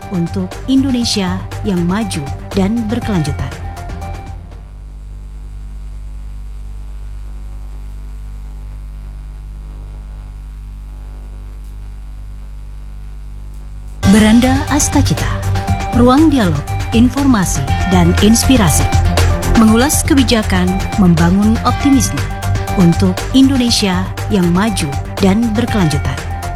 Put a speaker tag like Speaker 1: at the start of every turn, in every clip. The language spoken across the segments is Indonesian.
Speaker 1: untuk Indonesia yang maju dan berkelanjutan. Beranda Astacita, ruang dialog, informasi, dan inspirasi. Mengulas kebijakan, membangun optimisme untuk Indonesia yang maju dan berkelanjutan.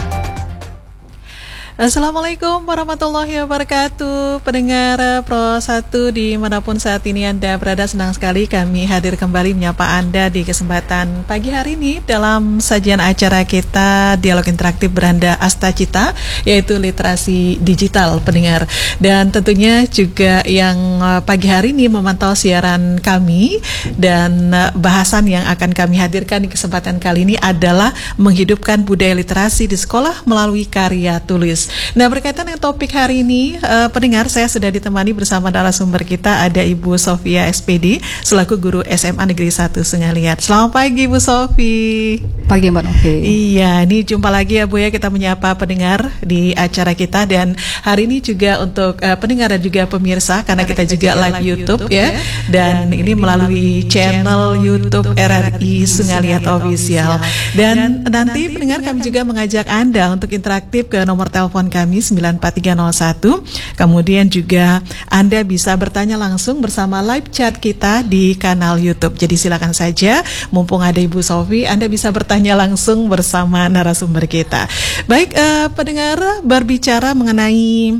Speaker 2: Assalamualaikum warahmatullahi wabarakatuh. Pendengar Pro 1 dimanapun saat ini Anda berada, senang sekali kami hadir kembali menyapa Anda di kesempatan pagi hari ini dalam sajian acara kita Dialog Interaktif Beranda Astacita, yaitu literasi digital, pendengar. Dan tentunya juga yang pagi hari ini memantau siaran kami, dan bahasan yang akan kami hadirkan di kesempatan kali ini adalah menghidupkan budaya literasi di sekolah melalui karya tulis. Nah, berkaitan dengan topik hari ini, pendengar, saya sudah ditemani bersama narasumber kita, ada Ibu Sofia SPD selaku guru SMA Negeri 1 Sengaliat. Selamat pagi Bu Sofi.
Speaker 3: Pagi Mbak Novi.
Speaker 2: Iya, ini jumpa lagi ya Bu ya, kita menyapa pendengar di acara kita, dan hari ini juga untuk pendengar dan juga pemirsa, karena kita juga live YouTube ya, dan ini melalui channel YouTube RRI Sengaliat Official. Dan nanti pendengar, kami juga mengajak Anda untuk interaktif ke nomor telepon kami 94301. Kemudian juga Anda bisa bertanya langsung bersama live chat kita di kanal YouTube. Jadi silakan saja, mumpung ada Ibu Sofi, Anda bisa bertanya langsung bersama narasumber kita. Baik, pendengar, berbicara mengenai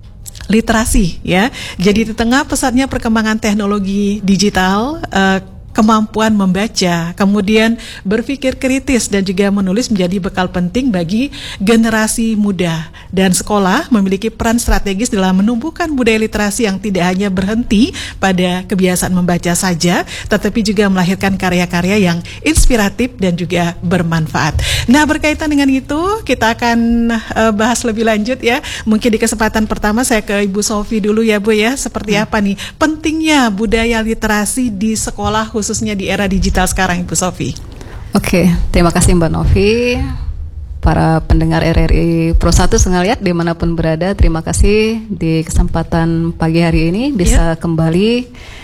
Speaker 2: literasi ya. Jadi di tengah pesatnya perkembangan teknologi digital, kemampuan membaca, kemudian berpikir kritis dan juga menulis menjadi bekal penting bagi generasi muda. Dan sekolah memiliki peran strategis dalam menumbuhkan budaya literasi yang tidak hanya berhenti pada kebiasaan membaca saja, tetapi juga melahirkan karya-karya yang inspiratif dan juga bermanfaat. Nah, berkaitan dengan itu, kita akan bahas lebih lanjut ya. Mungkin di kesempatan pertama saya ke Ibu Sofi dulu ya Bu ya. Seperti apa nih pentingnya budaya literasi di sekolah, khususnya di era digital sekarang, Ibu Sofi?
Speaker 3: Oke, terima kasih Mbak Novi. Para pendengar RRI Pro 1 Sengaliat dimanapun berada, terima kasih di kesempatan pagi hari ini bisa kembali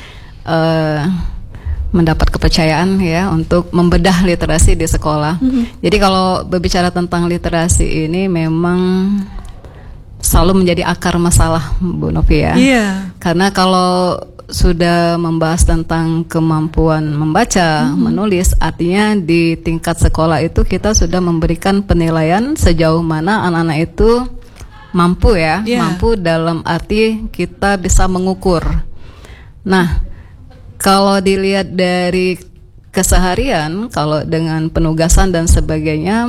Speaker 3: mendapat kepercayaan ya untuk membedah literasi di sekolah. Jadi kalau berbicara tentang literasi ini memang selalu menjadi akar masalah, Bu Novi ya. Karena kalau sudah membahas tentang kemampuan membaca, menulis, artinya di tingkat sekolah itu kita sudah memberikan penilaian sejauh mana anak-anak itu mampu ya, mampu dalam arti kita bisa mengukur. Nah, kalau dilihat dari keseharian, kalau dengan penugasan dan sebagainya,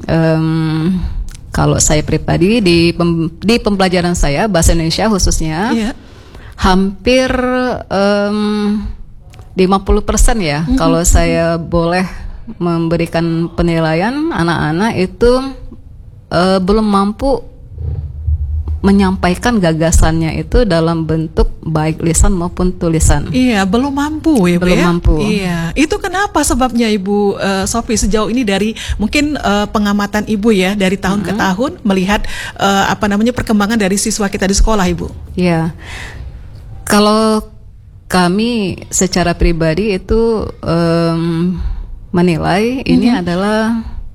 Speaker 3: kalau saya pribadi di pembelajaran saya bahasa Indonesia khususnya, hampir 50% ya, kalau saya boleh memberikan penilaian, anak-anak itu belum mampu menyampaikan gagasannya itu dalam bentuk baik lisan maupun tulisan.
Speaker 2: Iya, belum mampu ya,
Speaker 3: belum mampu.
Speaker 2: Iya, itu kenapa sebabnya Ibu Sofi sejauh ini dari mungkin pengamatan Ibu ya dari tahun ke tahun melihat perkembangan dari siswa kita di sekolah, Ibu?
Speaker 3: Iya, kalau kami secara pribadi itu menilai ini adalah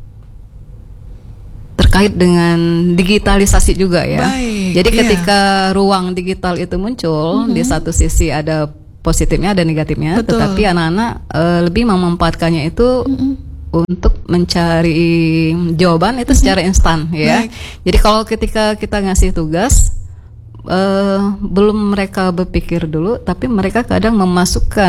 Speaker 3: terkait dengan digitalisasi juga ya. Jadi ketika ruang digital itu muncul, di satu sisi ada positifnya, ada negatifnya. Betul. Tetapi anak-anak lebih memanfaatkannya itu untuk mencari jawaban itu secara instan ya. Jadi kalau ketika kita ngasih tugas, belum mereka berpikir dulu, tapi mereka kadang memasukkan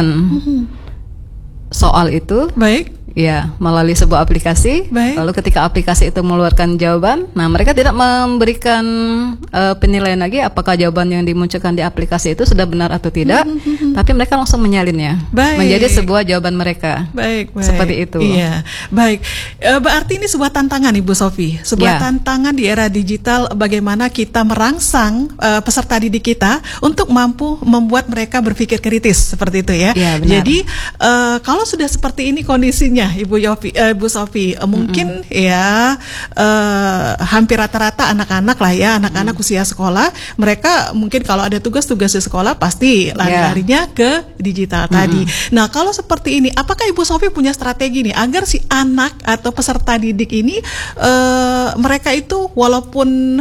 Speaker 3: soal itu ya melalui sebuah aplikasi. Lalu ketika aplikasi itu mengeluarkan jawaban, nah mereka tidak memberikan penilaian lagi apakah jawaban yang dimunculkan di aplikasi itu sudah benar atau tidak, tapi mereka langsung menyalinnya menjadi sebuah jawaban mereka. Seperti itu.
Speaker 2: Iya, baik. Berarti ini sebuah tantangan, Ibu Sofi, sebuah tantangan di era digital, bagaimana kita merangsang peserta didik kita untuk mampu membuat mereka berpikir kritis, seperti itu ya. Jadi kalau sudah seperti ini kondisinya, ya Ibu Sofi, mungkin ya hampir rata-rata anak-anak lah ya, anak-anak usia sekolah, mereka mungkin kalau ada tugas-tugas di sekolah pasti lari-larinya ke digital tadi. Nah, kalau seperti ini, apakah Ibu Sofi punya strategi nih agar si anak atau peserta didik ini mereka itu walaupun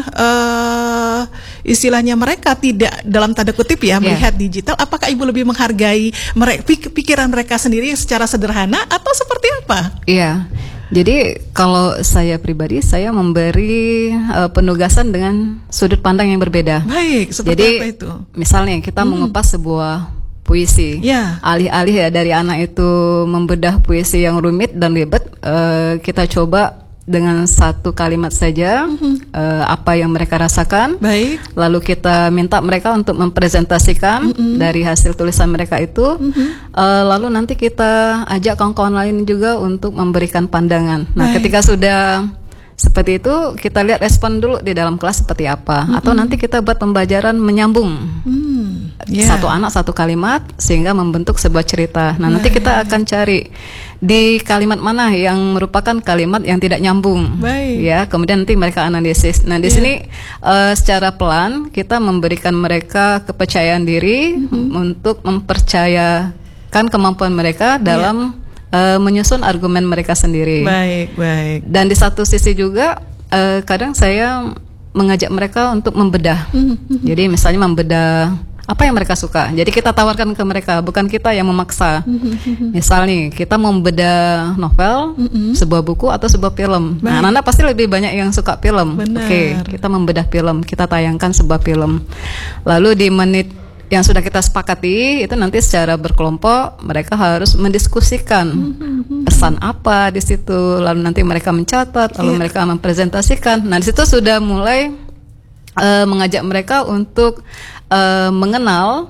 Speaker 2: istilahnya mereka tidak dalam tanda kutip ya melihat digital, apakah Ibu lebih menghargai pikiran mereka sendiri secara sederhana atau seperti apa?
Speaker 3: Iya. Jadi kalau saya pribadi, saya memberi penugasan dengan sudut pandang yang berbeda.
Speaker 2: Baik, seperti
Speaker 3: jadi,
Speaker 2: apa itu?
Speaker 3: Misalnya kita mengupas sebuah puisi. Alih-alih ya dari anak itu membedah puisi yang rumit dan ribet, kita coba dengan satu kalimat saja apa yang mereka rasakan.
Speaker 2: Baik.
Speaker 3: Lalu kita minta mereka untuk mempresentasikan dari hasil tulisan mereka itu. Lalu nanti kita ajak kawan-kawan lain juga untuk memberikan pandangan. Nah, ketika sudah seperti itu, kita lihat respon dulu di dalam kelas seperti apa. Atau nanti kita buat pembelajaran menyambung. Satu anak satu kalimat sehingga membentuk sebuah cerita. Nah, nanti kita akan cari di kalimat mana yang merupakan kalimat yang tidak nyambung. Ya, kemudian nanti mereka analisis. Nah, di sini secara pelan kita memberikan mereka kepercayaan diri untuk mempercayakan kemampuan mereka dalam menyusun argumen mereka sendiri.
Speaker 2: Baik.
Speaker 3: Dan di satu sisi juga kadang saya mengajak mereka untuk membedah. Jadi misalnya membedah apa yang mereka suka. Jadi kita tawarkan ke mereka, bukan kita yang memaksa. Misalnya kita membedah novel, sebuah buku atau sebuah film. Nah, anak-anak pasti lebih banyak yang suka film. Oke, kita membedah film, kita tayangkan sebuah film. Lalu di menit yang sudah kita sepakati itu nanti secara berkelompok mereka harus mendiskusikan pesan apa di situ, lalu nanti mereka mencatat, lalu mereka mempresentasikan. Nah, di situ sudah mulai mengajak mereka untuk mengenal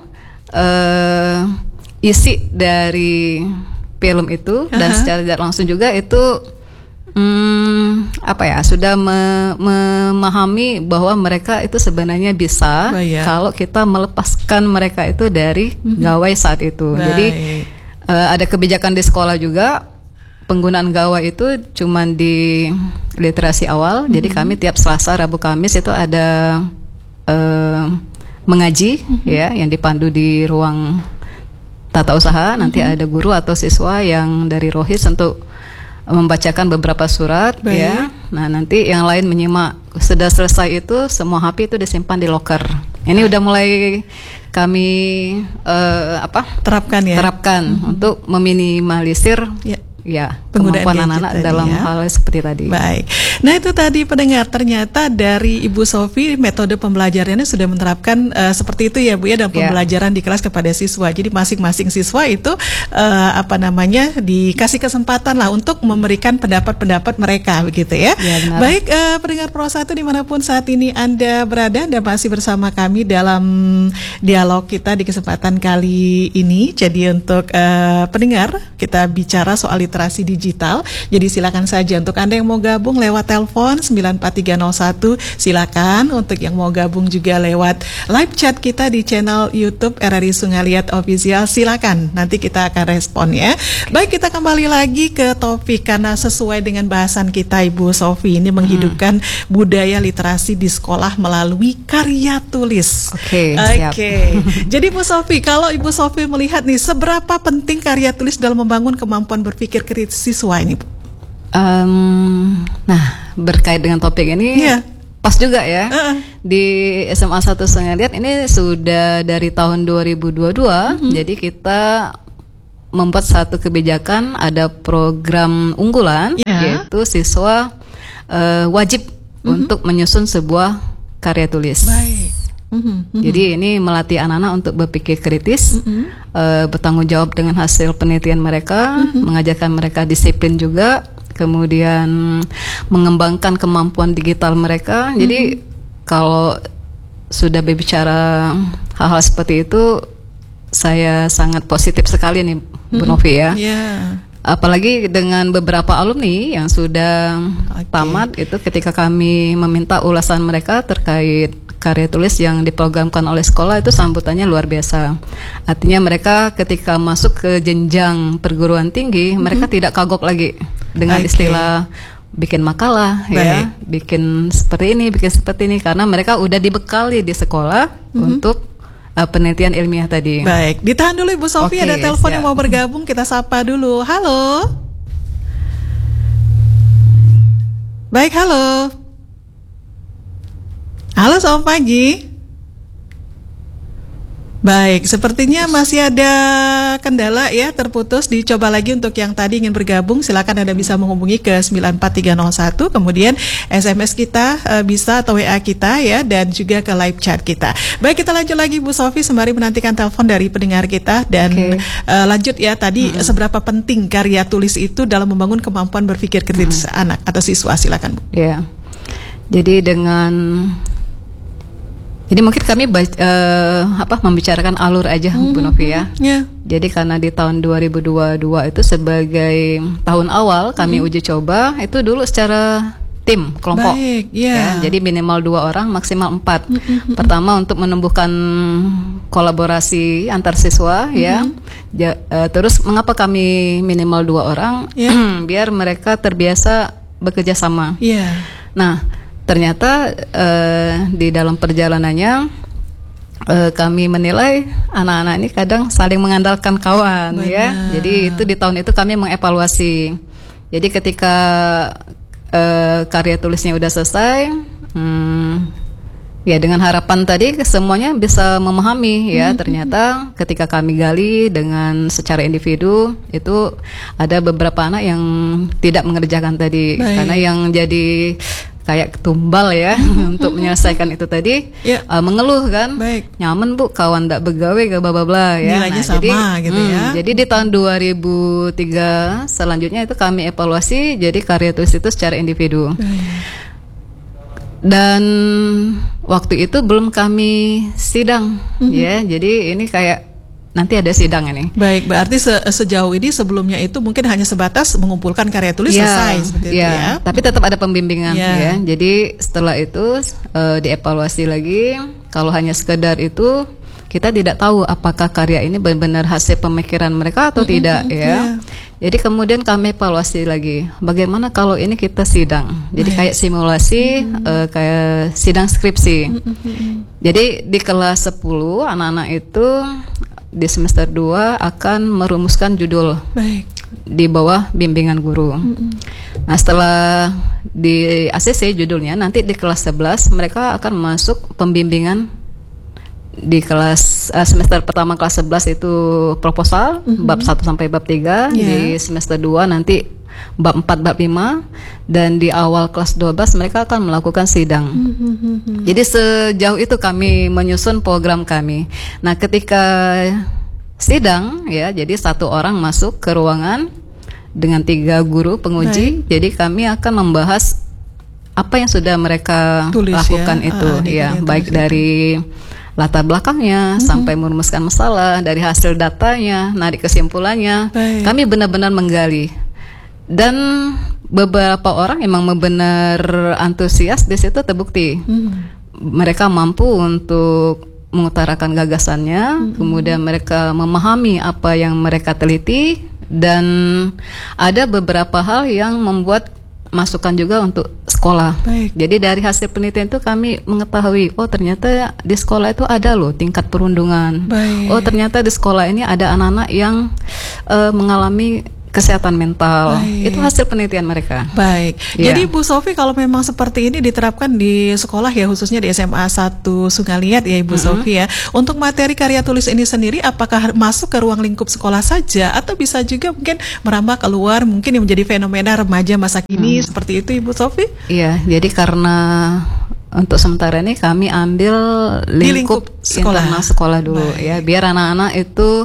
Speaker 3: isi dari film itu dan secara tidak langsung juga itu sudah memahami bahwa mereka itu sebenarnya bisa kalau kita melepaskan mereka itu dari gawai saat itu. Jadi ada kebijakan di sekolah juga penggunaan gawai itu cuman di literasi awal. Jadi kami tiap Selasa, Rabu, Kamis itu ada mengaji ya yang dipandu di ruang tata usaha. Nanti ada guru atau siswa yang dari Rohis untuk membacakan beberapa surat ya. Nah, nanti yang lain menyimak. Sudah selesai itu semua HP itu disimpan di locker. Ini udah mulai kami terapkan untuk meminimalisir kemampuan anak-anak dalam hal seperti tadi.
Speaker 2: Baik. Nah, itu tadi pendengar, ternyata dari Ibu Sofi metode pembelajarannya sudah menerapkan seperti itu ya Bu ya, dalam pembelajaran di kelas kepada siswa. Jadi masing-masing siswa itu dikasih kesempatan lah untuk memberikan pendapat-pendapat mereka begitu ya. Baik, pendengar Pro 1 dimanapun saat ini Anda berada, dan masih bersama kami dalam dialog kita di kesempatan kali ini. Jadi untuk pendengar, kita bicara soal literasi digital. Jadi silakan saja untuk Anda yang mau gabung lewat telepon 94301, silakan. Untuk yang mau gabung juga lewat live chat kita di channel YouTube RRI Sungaliat Official, silakan. Nanti kita akan respon ya. Baik, kita kembali lagi ke topik karena sesuai dengan bahasan kita Ibu Sofi ini menghidupkan budaya literasi di sekolah melalui karya tulis.
Speaker 3: Oke.
Speaker 2: Jadi Bu Sofi, kalau Ibu Sofi melihat nih, seberapa penting karya tulis dalam membangun kemampuan berpikir kritis siswa ini, Bu?
Speaker 3: Nah, berkait dengan topik ini pas juga ya. Di SMA 1 Sungaliat ini sudah dari tahun 2022. Jadi kita membuat satu kebijakan, ada program unggulan yaitu siswa wajib untuk menyusun sebuah karya tulis. Jadi ini melatih anak-anak untuk berpikir kritis, bertanggung jawab dengan hasil penelitian mereka, mengajarkan mereka disiplin juga, kemudian mengembangkan kemampuan digital mereka. Jadi kalau sudah berbicara hal-hal seperti itu, saya sangat positif sekali nih Bu Novi ya. Apalagi dengan beberapa alumni yang sudah tamat itu, ketika kami meminta ulasan mereka terkait karya tulis yang diprogramkan oleh sekolah itu sambutannya luar biasa. Artinya mereka ketika masuk ke jenjang perguruan tinggi, mereka tidak kagok lagi dengan istilah bikin makalah, ya, bikin seperti ini, karena mereka udah dibekali di sekolah untuk penelitian ilmiah tadi.
Speaker 2: Baik, ditahan dulu Ibu Sofi, ada telepon yang mau bergabung, kita sapa dulu. Halo. Baik, halo. Halo, selamat pagi. Baik, sepertinya masih ada kendala ya, terputus. Dicoba lagi untuk yang tadi ingin bergabung, silakan Anda bisa menghubungi ke 94301, kemudian SMS kita bisa atau WA kita ya, dan juga ke live chat kita. Baik, kita lanjut lagi Bu Sofi sembari menantikan telepon dari pendengar kita dan lanjut ya tadi seberapa penting karya tulis itu dalam membangun kemampuan berpikir kritis anak atau siswa, silakan Bu.
Speaker 3: Ya. Jadi Jadi mungkin kami membicarakan alur aja Bu Novi ya. Jadi karena di tahun 2022 itu sebagai tahun awal kami uji coba itu dulu secara tim, kelompok. Ya, jadi minimal 2 orang, maksimal 4. Pertama untuk menumbuhkan kolaborasi antar siswa ya. Terus mengapa kami minimal 2 orang? Biar mereka terbiasa bekerja sama. Nah, ternyata di dalam perjalanannya kami menilai anak-anak ini kadang saling mengandalkan kawan. Ya. Jadi itu di tahun itu kami mengevaluasi. Jadi ketika karya tulisnya udah selesai, ya dengan harapan tadi semuanya bisa memahami ya. Ternyata ketika kami gali dengan secara individu itu ada beberapa anak yang tidak mengerjakan tadi. Karena yang jadi kayak tumbal ya untuk menyelesaikan itu tadi mengeluh kan, nyaman Bu kawan ndak begawe gak bla ya.
Speaker 2: Nilainya sama gitu ya.
Speaker 3: Jadi di tahun 2003 selanjutnya itu kami evaluasi, jadi karya tulis itu secara individu. Dan waktu itu belum kami sidang ya, jadi ini kayak nanti ada sidang ini.
Speaker 2: Baik, berarti sejauh ini sebelumnya itu mungkin hanya sebatas mengumpulkan karya tulis selesai seperti itu ya.
Speaker 3: Tapi tetap ada pembimbingan ya. Jadi setelah itu dievaluasi lagi. Kalau hanya sekedar itu, kita tidak tahu apakah karya ini benar-benar hasil pemikiran mereka atau tidak ya. Jadi kemudian kami evaluasi lagi. Bagaimana kalau ini kita sidang? Jadi kayak simulasi, kayak sidang skripsi. Jadi di kelas 10 anak-anak itu di semester 2 akan merumuskan judul di bawah bimbingan guru. Nah setelah di ACC judulnya, nanti di kelas 11 mereka akan masuk pembimbingan di kelas semester pertama kelas 11 itu proposal bab 1 sampai bab 3. Di semester 2 nanti bab 4, bab 5, dan di awal kelas 12 mereka akan melakukan sidang. Jadi sejauh itu kami menyusun program kami. Nah, ketika sidang ya, jadi 1 orang masuk ke ruangan dengan 3 guru penguji. Jadi kami akan membahas apa yang sudah mereka lakukan itu ya, baik dari latar belakangnya sampai merumuskan masalah, dari hasil datanya, narik kesimpulannya. Kami benar-benar menggali. Dan beberapa orang emang benar antusias di situ terbukti. Mereka mampu untuk mengutarakan gagasannya, kemudian mereka memahami apa yang mereka teliti, dan ada beberapa hal yang membuat masukan juga untuk sekolah. Jadi dari hasil penelitian itu kami mengetahui, oh ternyata di sekolah itu ada loh tingkat perundungan. Oh ternyata di sekolah ini ada anak-anak yang mengalami kesehatan mental. Itu hasil penelitian mereka.
Speaker 2: Jadi Bu Sofi, kalau memang seperti ini diterapkan di sekolah ya, khususnya di SMA 1 Sungaliat ya Ibu Sofi ya, untuk materi karya tulis ini sendiri apakah masuk ke ruang lingkup sekolah saja atau bisa juga mungkin merambah keluar, mungkin yang menjadi fenomena remaja masa kini seperti itu Ibu Sofi?
Speaker 3: Iya, jadi karena untuk sementara ini kami ambil lingkup internal sekolah dulu ya, biar anak-anak itu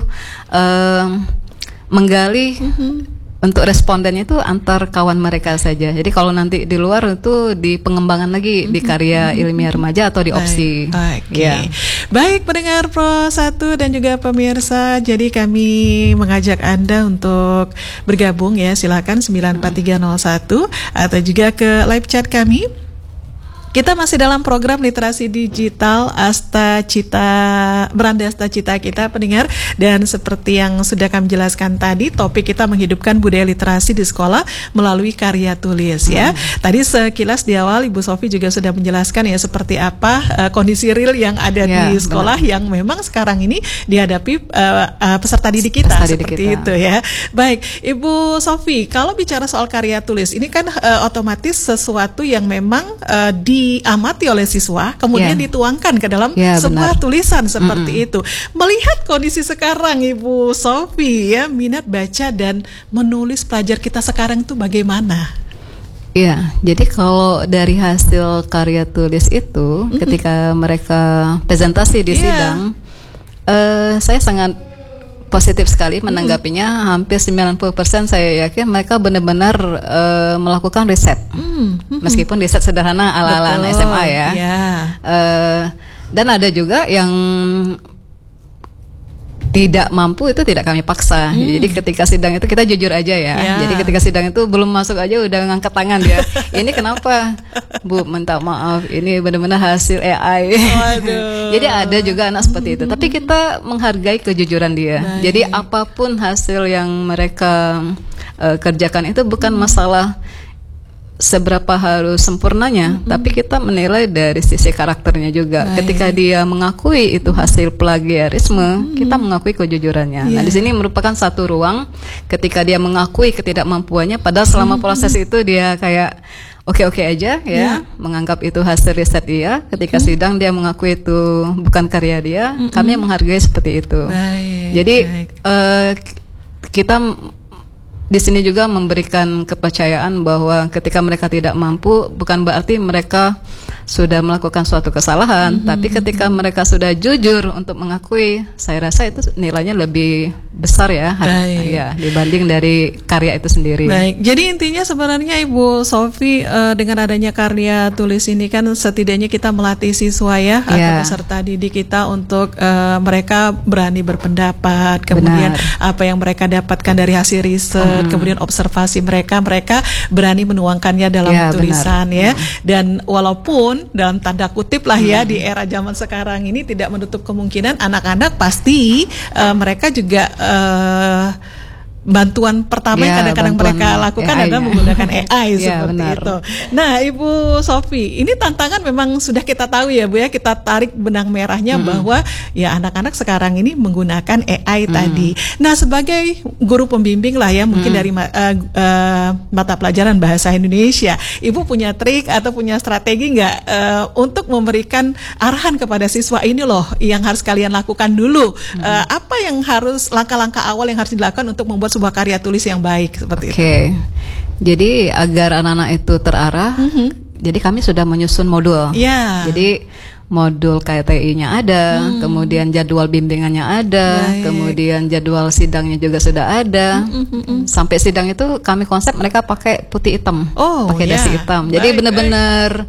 Speaker 3: menggali untuk respondennya itu antar kawan mereka saja. Jadi kalau nanti di luar itu di pengembangan lagi di karya ilmiah remaja atau di opsi.
Speaker 2: Baik pendengar Pro 1 dan juga pemirsa, jadi kami mengajak Anda untuk bergabung ya, silakan 94301 atau juga ke live chat kami Kita masih dalam program literasi digital Beranda Asta Cita kita pendengar, dan seperti yang sudah kami jelaskan tadi, topik kita menghidupkan budaya literasi di sekolah melalui karya tulis ya. Tadi sekilas di awal Ibu Sofi juga sudah menjelaskan ya seperti apa kondisi real yang ada di sekolah yang memang sekarang ini dihadapi peserta didik kita seperti itu ya. Baik, Ibu Sofi, kalau bicara soal karya tulis ini kan otomatis sesuatu yang memang diamati oleh siswa, kemudian dituangkan ke dalam sebuah tulisan seperti itu. Melihat kondisi sekarang, Ibu Sofi, ya, minat baca dan menulis pelajar kita sekarang itu bagaimana?
Speaker 3: Iya, jadi kalau dari hasil karya tulis itu, ketika mereka presentasi di sidang, saya sangat positif sekali menanggapinya. Hampir 90% saya yakin mereka benar-benar melakukan riset, meskipun riset sederhana ala-ala anak SMA ya. Dan ada juga yang tidak mampu, itu tidak kami paksa. Jadi ketika sidang itu kita jujur aja ya. Jadi ketika sidang itu belum masuk aja udah ngangkat tangan dia. Ini kenapa, Bu? Minta maaf, ini benar-benar hasil AI. Jadi ada juga anak seperti itu. Tapi kita menghargai kejujuran dia. Jadi apapun hasil yang mereka kerjakan itu bukan masalah seberapa harus sempurnanya, tapi kita menilai dari sisi karakternya juga. Ketika dia mengakui itu hasil plagiarisme, kita mengakui kejujurannya. Nah, di sini merupakan satu ruang ketika dia mengakui ketidakmampuannya, padahal selama proses itu dia kayak oke-oke aja ya, menganggap itu hasil riset dia. Ketika sidang dia mengakui itu bukan karya dia, kami menghargai seperti itu. Jadi kita di sini juga memberikan kepercayaan bahwa ketika mereka tidak mampu, bukan berarti mereka sudah melakukan suatu kesalahan, tapi ketika mereka sudah jujur untuk mengakui, saya rasa itu nilainya lebih besar ya, dibanding dari karya itu sendiri.
Speaker 2: Baik, jadi intinya sebenarnya Ibu Sofi, dengan adanya karya tulis ini kan setidaknya kita melatih siswa ya, atau peserta didik kita untuk mereka berani berpendapat, kemudian apa yang mereka dapatkan dari hasil riset, kemudian observasi mereka berani menuangkannya dalam tulisan ya. Dan walaupun dalam tanda kutip lah ya, di era zaman sekarang ini tidak menutup kemungkinan anak-anak pasti mereka juga bantuan pertama yang kadang-kadang mereka lakukan adalah menggunakan AI seperti itu. Nah, Ibu Sofi, ini tantangan memang sudah kita tahu ya Bu ya, kita tarik benang merahnya bahwa ya anak-anak sekarang ini menggunakan AI tadi. Nah, sebagai guru pembimbing lah ya, mungkin dari mata pelajaran bahasa Indonesia, Ibu punya trik atau punya strategi nggak untuk memberikan arahan kepada siswa, ini loh yang harus kalian lakukan dulu, apa yang harus langkah-langkah awal yang harus dilakukan untuk membuat sebuah karya tulis yang baik seperti itu. Jadi agar anak-anak itu terarah, jadi kami sudah menyusun modul. Jadi modul KTI-nya ada, kemudian jadwal bimbingannya ada, kemudian jadwal sidangnya juga sudah ada. Sampai sidang itu kami konsep mereka pakai putih hitam, pakai dasi hitam. Jadi benar-benar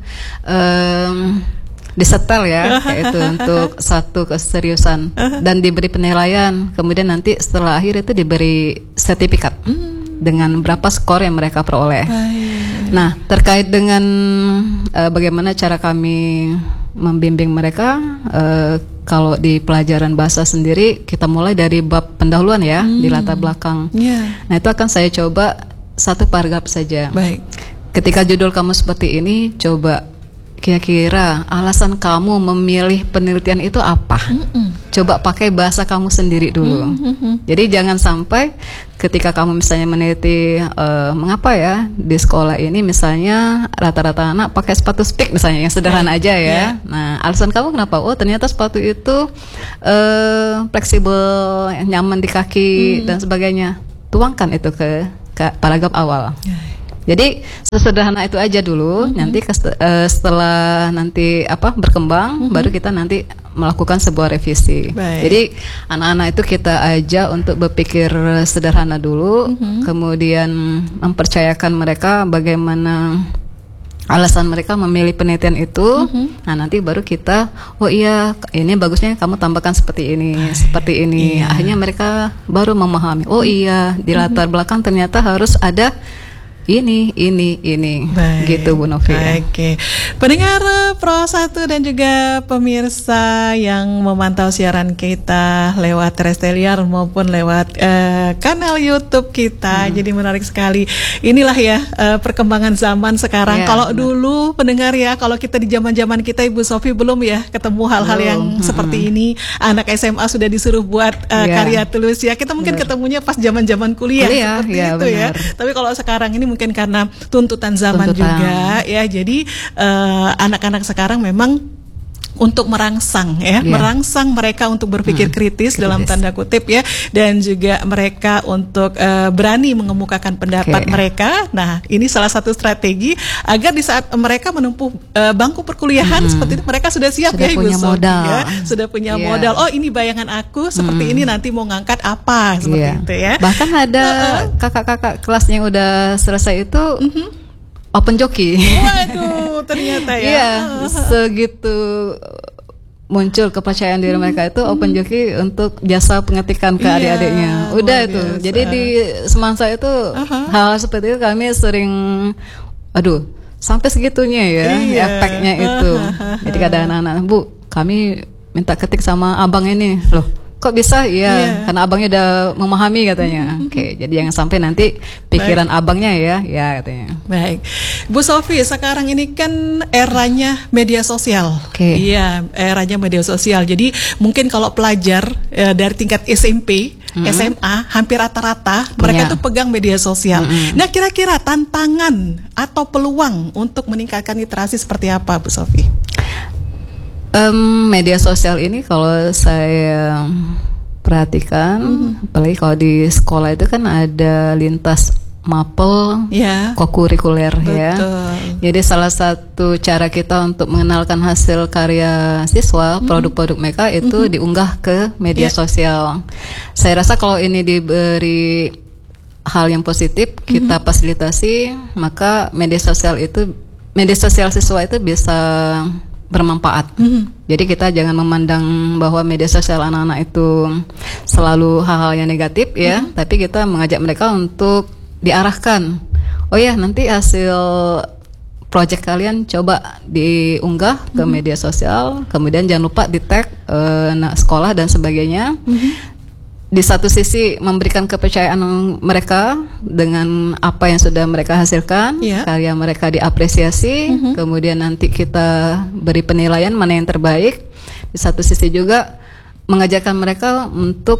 Speaker 2: disetel ya, yaitu untuk satu keseriusan dan diberi penilaian. Kemudian nanti setelah akhir itu diberi sertifikat dengan berapa skor yang mereka peroleh. Nah, terkait dengan bagaimana cara kami membimbing mereka, kalau di pelajaran bahasa sendiri kita mulai dari bab pendahuluan ya, di latar belakang. Nah, itu akan saya coba satu paragraf saja. Ketika judul kamu seperti ini, coba kira-kira alasan kamu memilih penelitian itu apa? Coba pakai bahasa kamu sendiri dulu. Jadi jangan sampai ketika kamu misalnya meneliti mengapa ya di sekolah ini misalnya rata-rata anak pakai sepatu speak misalnya, yang sederhana aja ya. Nah, alasan kamu kenapa? Oh, ternyata sepatu itu fleksibel, nyaman di kaki dan sebagainya. Tuangkan itu ke paragraf awal. Jadi sesederhana itu aja dulu. Nanti setelah nanti berkembang, baru kita nanti melakukan sebuah revisi. Jadi anak-anak itu kita ajak untuk berpikir sederhana dulu, kemudian mempercayakan mereka bagaimana alasan mereka memilih penelitian itu. Nah, nanti baru kita, oh iya, ini bagusnya kamu tambahkan seperti ini, seperti ini. Akhirnya mereka baru memahami, oh iya, di latar belakang ternyata harus ada
Speaker 3: ini
Speaker 2: Baik,
Speaker 3: gitu Bu Novi.
Speaker 2: Oke. Pendengar Pro 1 dan juga pemirsa yang memantau siaran kita lewat terrestrial maupun lewat kanal YouTube kita. Jadi menarik sekali. Inilah ya perkembangan zaman sekarang. Kalau dulu pendengar ya, kalau kita di zaman-zaman kita Ibu Sofi belum ya ketemu hal-hal yang seperti ini. Anak SMA sudah disuruh buat karya tulis ya. Kita mungkin ketemunya pas zaman-zaman kuliah seperti itu ya. Tapi kalau sekarang ini mungkin karena tuntutan zaman juga ya. Jadi anak-anak sekarang memang untuk merangsang merangsang mereka untuk berpikir kritis dalam tanda kutip ya, dan juga mereka untuk berani mengemukakan pendapat mereka. Nah, ini salah satu strategi agar di saat mereka menempuh bangku perkuliahan seperti itu mereka sudah siap
Speaker 3: sudah
Speaker 2: ya Ibu
Speaker 3: punya
Speaker 2: Sofi,
Speaker 3: modal.
Speaker 2: Ya, sudah punya modal. Oh, ini bayangan aku seperti ini, nanti mau ngangkat apa seperti itu ya.
Speaker 3: Bahkan ada kakak-kakak kelasnya yang udah selesai itu open joki.
Speaker 2: Waduh, ternyata ya.
Speaker 3: Iya, segitu muncul kepercayaan diri mereka itu open joki untuk jasa pengetikan ke adik-adiknya. Udah itu.
Speaker 2: Biasa.
Speaker 3: Jadi di semasa itu hal seperti itu kami sering, aduh, sampai segitunya ya efeknya itu. Jadi kata anak-anak, Bu, kami minta ketik sama abang ini, loh. Kok bisa? Iya, karena abangnya udah memahami katanya. Oke, jadi jangan sampai nanti pikiran abangnya ya katanya.
Speaker 2: Baik, Bu Sofi, sekarang ini kan eranya media sosial. Iya, eranya media sosial. Jadi mungkin kalau pelajar dari tingkat SMP, SMA, hampir rata-rata mereka tuh pegang media sosial. Nah, kira-kira tantangan atau peluang untuk meningkatkan literasi seperti apa, Bu Sofi?
Speaker 3: Media sosial ini kalau saya perhatikan, apalagi kalau di sekolah itu kan ada lintas mapel, kokurikuler ya. Jadi salah satu cara kita untuk mengenalkan hasil karya siswa, produk-produk mereka itu diunggah ke media sosial. Saya rasa kalau ini diberi hal yang positif, kita fasilitasi, maka media sosial siswa itu bisa bermanfaat. Jadi kita jangan memandang bahwa media sosial anak-anak itu selalu hal-hal yang negatif ya, tapi kita mengajak mereka untuk diarahkan. Oh ya, nanti hasil project kalian coba diunggah ke media sosial, kemudian jangan lupa di tag sekolah dan sebagainya. Di satu sisi memberikan kepercayaan mereka dengan apa yang sudah mereka hasilkan, karya mereka diapresiasi, kemudian nanti kita beri penilaian mana yang terbaik. Di satu sisi juga mengajarkan mereka untuk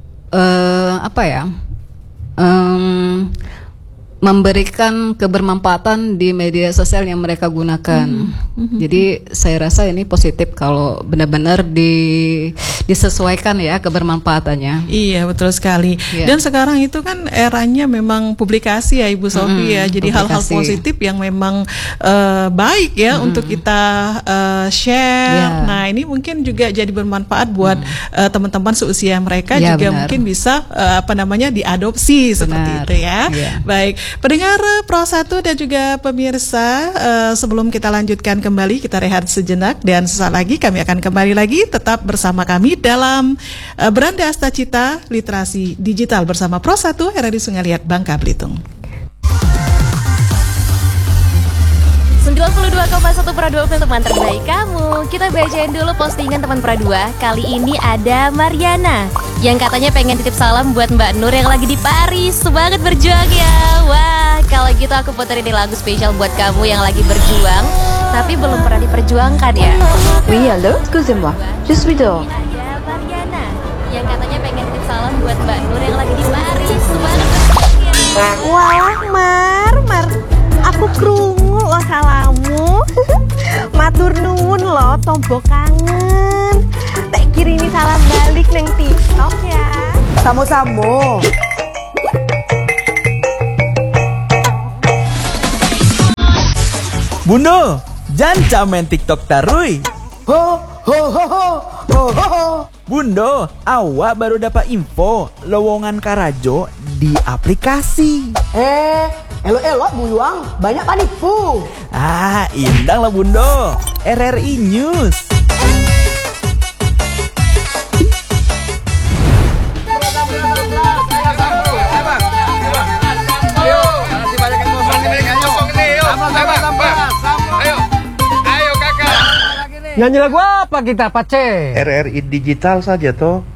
Speaker 3: memberikan kebermanfaatan di media sosial yang mereka gunakan. Jadi saya rasa ini positif kalau benar-benar disesuaikan ya kebermanfaatannya. Iya, betul sekali. Dan sekarang itu kan eranya memang publikasi ya Ibu Sofi ya. Jadi hal-hal positif yang memang baik ya untuk kita share. Nah, ini mungkin juga jadi bermanfaat buat teman-teman seusia mereka juga mungkin bisa diadopsi seperti itu ya. Baik. Pendengar Pro 1 dan juga pemirsa, sebelum kita lanjutkan kembali, kita rehat sejenak dan sesaat lagi kami akan kembali lagi tetap bersama kami dalam Beranda Asta Cita Literasi Digital bersama Pro 1 RRI Sungai Liat Bangka Belitung.
Speaker 4: 92,1 Pro 2 untuk teman terbaik kamu. Kita bacain dulu postingan teman Pro 2. Kali ini ada Mariana yang katanya pengen titip salam buat Mbak Nur yang lagi di Paris. Semangat berjuang ya. Wah, kalau gitu aku puterin lagu spesial buat kamu yang lagi berjuang tapi belum pernah diperjuangkan ya.
Speaker 5: Oui, allô, excusez-moi. Je suis dehors.
Speaker 4: Ada Mariana yang katanya pengen titip salam buat Mbak Nur yang lagi di Paris. Semangat berjuang ya.
Speaker 6: Wah, Mar, aku krungu lo salamu. Matur nuwun lo, tombo kangen. Tak kirimi salam balik neng TikTok ya.
Speaker 5: Samo-samo.
Speaker 7: Bundo, jangan main TikTok tarui.
Speaker 5: Ho ho ho ho ho ho ho.
Speaker 7: Bundo, awak baru dapat info lowongan Karajo di aplikasi.
Speaker 5: Elok-elok buyuang, banyak panipu.
Speaker 7: Indang lah Bundo. RRI News.
Speaker 8: Nyanyi lagu apa kita, Pace?
Speaker 9: RRI digital saja toh.